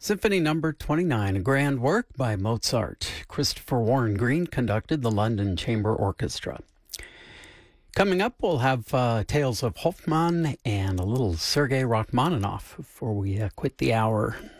Symphony Number 29, a grand work by Mozart. Christopher Warren Green conducted the London Chamber Orchestra. Coming up, we'll have tales of Hoffmann and a little Sergei Rachmaninoff before we quit the hour.